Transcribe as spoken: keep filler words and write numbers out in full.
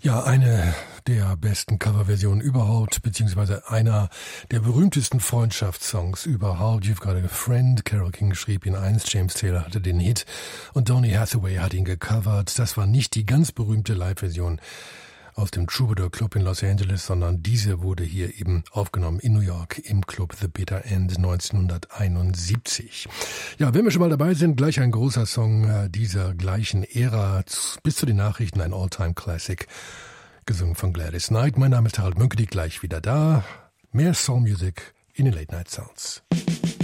Ja, eine der besten Coverversionen überhaupt, beziehungsweise einer der berühmtesten Freundschaftssongs überhaupt. You've Got a Friend. Carole King schrieb ihn einst, James Taylor hatte den Hit und Donny Hathaway hat ihn gecovert. Das war nicht die ganz berühmte Live-Version aus dem Troubadour Club in Los Angeles, sondern diese wurde hier eben aufgenommen in New York im Club The Bitter End neunzehnhunderteinundsiebzig. Ja, wenn wir schon mal dabei sind, gleich ein großer Song dieser gleichen Ära, bis zu den Nachrichten ein All-Time-Classic, gesungen von Gladys Knight. Mein Name ist Harald Münke, die gleich wieder da. Mehr Soul Music in den Late Night Sounds.